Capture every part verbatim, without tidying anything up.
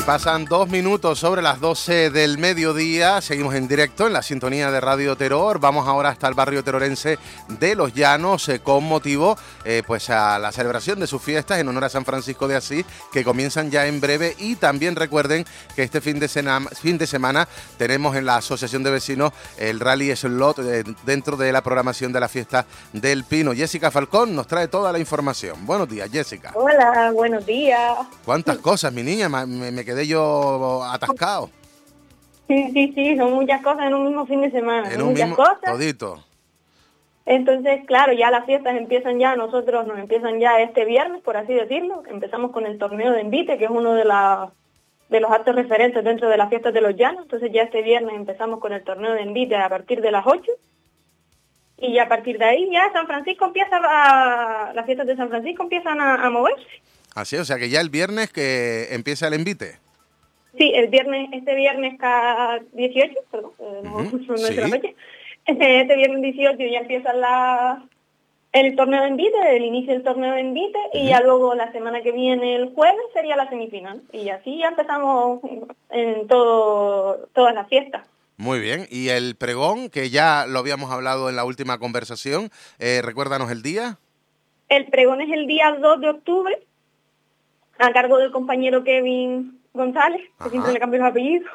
Pasan dos minutos sobre las doce del mediodía, seguimos en directo en la sintonía de Radio Terror. Vamos ahora hasta el barrio terorense de Los Llanos eh, con motivo eh, pues a la celebración de sus fiestas en honor a San Francisco de Asís, que comienzan ya en breve. Y también recuerden que este fin de, sena, fin de semana tenemos en la Asociación de Vecinos el Rally Slot eh, dentro de la programación de la fiesta del Pino. Jessica Falcón nos trae toda la información. Buenos días, Jessica. Hola, buenos días. ¿Cuántas cosas, mi niña? Me, me quedé yo atascado. Sí, sí, sí, son muchas cosas en un mismo fin de semana. En son un muchas mismo, cosas. todito. Entonces, claro, ya las fiestas empiezan ya, nosotros nos empiezan ya este viernes, por así decirlo. Empezamos con el torneo de Envite, que es uno de, la, de los actos referentes dentro de las fiestas de Los Llanos. Entonces ya este viernes empezamos con el torneo de Envite a partir de las ocho. Y ya a partir de ahí ya San Francisco empieza a, las fiestas de San Francisco empiezan a, a moverse. Así, o sea que ya el viernes que empieza el Envite. Sí, el viernes, este viernes cada dieciocho, perdón, eh, no, Uh-huh. no Sí. es la fecha. Este, este viernes dieciocho ya empieza la, el torneo de Envite, el inicio del torneo de Envite, uh-huh. Y ya luego la semana que viene, el jueves, sería la semifinal. Y así ya empezamos en todo, todas las fiestas. Muy bien, y el pregón, que ya lo habíamos hablado en la última conversación, eh, recuérdanos el día. El pregón es el día dos de octubre, a cargo del compañero Kevin González, que siempre le cambio los apellidos,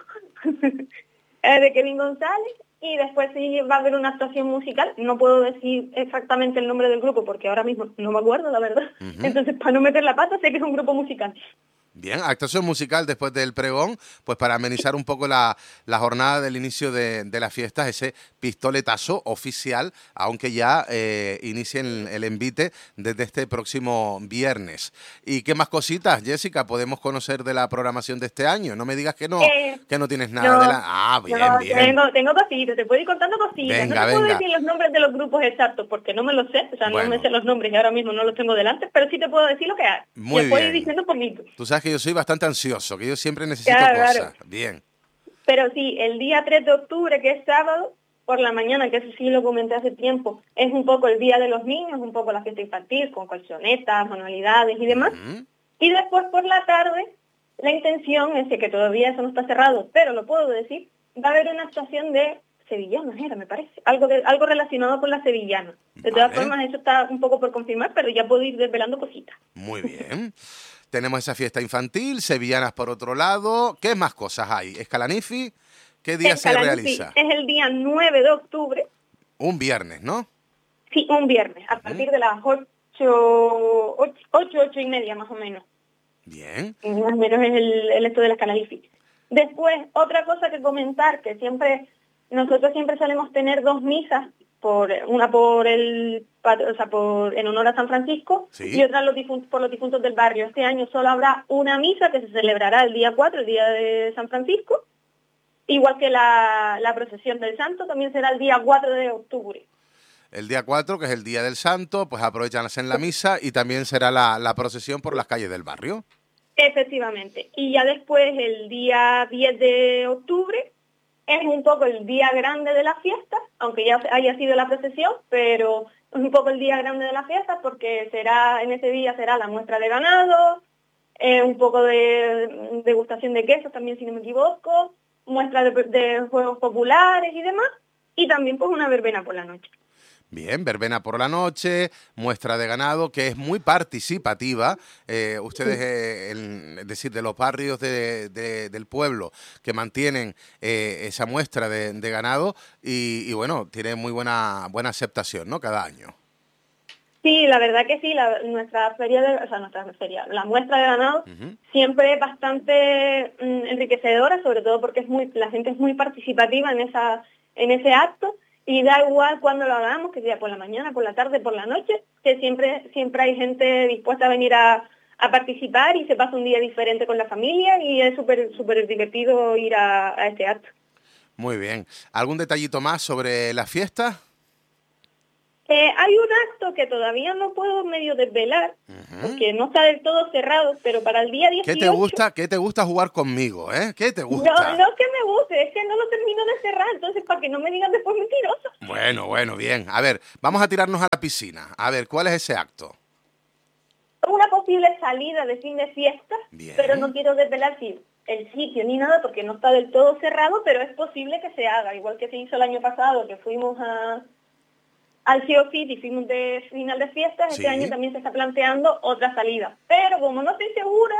de Kevin González, y después sí va a haber una actuación musical. No puedo decir exactamente el nombre del grupo porque ahora mismo no me acuerdo, la verdad. Uh-huh. Entonces, para no meter la pata, sé que es un grupo musical. Bien, actuación musical después del pregón, pues para amenizar un poco la, la jornada del inicio de, de las fiestas, ese pistoletazo oficial, aunque ya eh, inicien el, el Envite desde este próximo viernes. ¿Y qué más cositas, Jessica, podemos conocer de la programación de este año? No me digas que no, eh, que no tienes nada no, de la... Ah, bien, no, bien. Tengo, tengo cositas, te puedo ir contando cositas. Venga, no te puedo venga. decir los nombres de los grupos exactos porque no me los sé, o sea, bueno. no me sé los nombres y ahora mismo no los tengo delante, pero sí te puedo decir lo que hay. Muy te puedo bien. ir diciendo poquito. Tú sabes que yo soy bastante ansioso, que yo siempre necesito claro, cosas. Claro. Bien. Pero sí, el día tres de octubre, que es sábado, por la mañana, que eso sí lo comenté hace tiempo, es un poco el Día de los Niños, un poco la fiesta infantil, con colchonetas, manualidades y demás. Uh-huh. Y después por la tarde, la intención es que todavía eso no está cerrado, pero lo puedo decir, va a haber una actuación de sevillanas, era, me parece, algo de, algo relacionado con la sevillana. De todas vale. formas, eso está un poco por confirmar, pero ya puedo ir desvelando cositas. Muy bien. Tenemos esa fiesta infantil, sevillanas por otro lado. ¿Qué más cosas hay? ¿Escalanifi? ¿Qué día se realiza? Es el día nueve de octubre. Un viernes, ¿no? Sí, un viernes, a partir de las ocho, ocho, ocho y media más o menos. Bien. Más o menos es el, el esto de la Escalanifi. Después, otra cosa que comentar, que siempre, nosotros siempre solemos tener dos misas, por una por el o sea, por en honor a San Francisco, sí. Y otra los difuntos, por los difuntos del barrio. Este año solo habrá una misa que se celebrará el día cuatro, el día de San Francisco, igual que la, la procesión del santo también será el día cuatro de octubre. El día cuatro, que es el día del santo, pues aprovechan en la misa y también será la, la procesión por las calles del barrio. Efectivamente. Y ya después, el día diez de octubre, es un poco el día grande de la fiesta, aunque ya haya sido la procesión, pero es un poco el día grande de la fiesta porque será en ese día será la muestra de ganado, eh, un poco de degustación de quesos también, si no me equivoco, muestra de, de juegos populares y demás, y también pues una verbena por la noche. Bien, verbena por la noche, muestra de ganado, que es muy participativa. Eh, ustedes, eh, el, es decir, de los barrios de, de, del pueblo que mantienen eh, esa muestra de, de ganado y, y, bueno, tiene muy buena buena aceptación, ¿no? Cada año. Sí, la verdad que sí, la, nuestra feria, de, o sea, nuestra feria, la muestra de ganado uh-huh. siempre es bastante mm, enriquecedora, sobre todo porque es muy, la gente es muy participativa en esa en ese acto. Y da igual cuando lo hagamos, que sea por la mañana, por la tarde, por la noche, que siempre siempre hay gente dispuesta a venir a, a participar y se pasa un día diferente con la familia y es súper súper divertido ir a, a este acto. Muy bien. ¿Algún detallito más sobre la fiesta? Eh, hay un acto que todavía no puedo medio desvelar, uh-huh. porque no está del todo cerrado, pero para el día dieciocho... ¿Qué te gusta, qué te gusta jugar conmigo, eh? ¿Qué te gusta? No, no es que me guste, es que no lo termino de cerrar, entonces para que no me digan después mentiroso. Bueno, bueno, bien. A ver, vamos a tirarnos a la piscina. A ver, ¿cuál es ese acto? una posible salida de fin de fiesta, Bien. pero no quiero desvelar si el sitio ni nada porque no está del todo cerrado, pero es posible que se haga, igual que se hizo el año pasado, que fuimos a al C O Fit y fuimos de final de fiestas. Sí. Este año también se está planteando otra salida, pero como no estoy segura,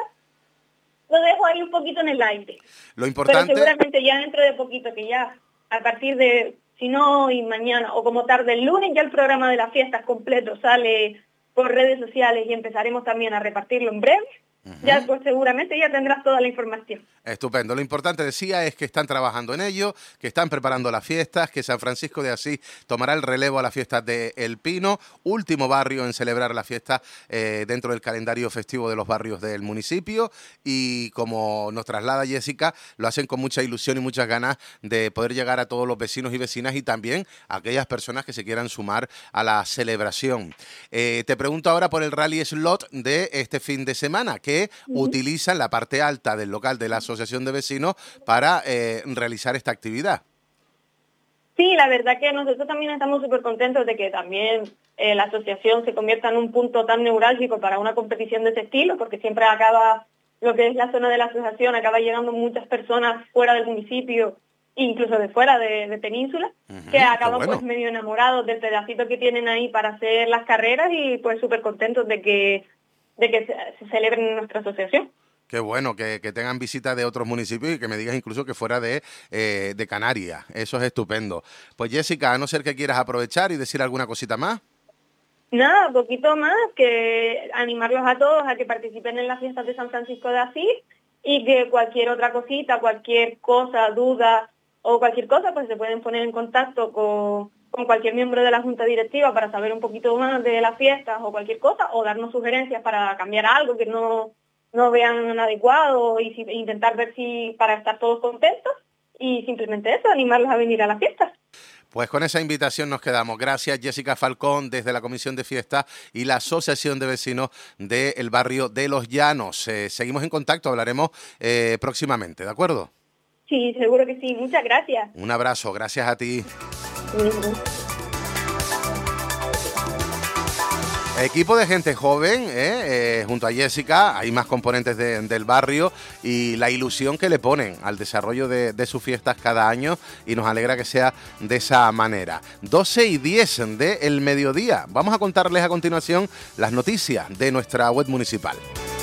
lo dejo ahí un poquito en el aire. Lo importante... Pero seguramente ya dentro de poquito, que ya a partir de, si no hoy, mañana o como tarde el lunes, ya el programa de las fiestas completo sale por redes sociales y empezaremos también a repartirlo en breve. Uh-huh. Ya pues seguramente ya tendrás toda la información. Estupendo. Lo importante, decía, es que están trabajando en ello, que están preparando las fiestas, que San Francisco de Asís tomará el relevo a las fiestas de El Pino, último barrio en celebrar la fiesta eh, dentro del calendario festivo de los barrios del municipio, y como nos traslada Jessica, lo hacen con mucha ilusión y muchas ganas de poder llegar a todos los vecinos y vecinas y también a aquellas personas que se quieran sumar a la celebración. Eh, te pregunto ahora por el rally slot de este fin de semana, que uh-huh. utilizan la parte alta del local de la Asociación de Vecinos para eh, realizar esta actividad. Sí, la verdad que nosotros también estamos súper contentos de que también eh, la asociación se convierta en un punto tan neurálgico para una competición de ese estilo, porque siempre acaba, lo que es la zona de la asociación, acaba llegando muchas personas fuera del municipio, incluso de fuera de, de Península, uh-huh, que acaban bueno. pues medio enamorados del pedacito que tienen ahí para hacer las carreras y pues súper contentos de que, de que se, se celebren en nuestra asociación. Qué bueno, que, que tengan visita de otros municipios y que me digas incluso que fuera de, eh, de Canarias. Eso es estupendo. Pues Jessica, a no ser que quieras aprovechar y decir alguna cosita más. Nada, poquito más, que animarlos a todos a que participen en las fiestas de San Francisco de Asís y que cualquier otra cosita, cualquier cosa, duda o cualquier cosa, pues se pueden poner en contacto con, con cualquier miembro de la Junta Directiva para saber un poquito más de las fiestas o cualquier cosa, o darnos sugerencias para cambiar algo que no... no vean adecuado y si, intentar ver si para estar todos contentos y simplemente eso, animarlos a venir a las fiestas. Pues con esa invitación nos quedamos. Gracias, Jessica Falcón, desde la Comisión de Fiestas y la Asociación de Vecinos del Barrio de Los Llanos. Eh, seguimos en contacto, hablaremos eh, próximamente, ¿de acuerdo? Sí, seguro que sí. Muchas gracias. Un abrazo, gracias a ti. Uh-huh. Equipo de gente joven, ¿eh? Eh, junto a Jessica, hay más componentes de, del barrio y la ilusión que le ponen al desarrollo de, de sus fiestas cada año y nos alegra que sea de esa manera. doce y diez del mediodía. Vamos a contarles a continuación las noticias de nuestra web municipal.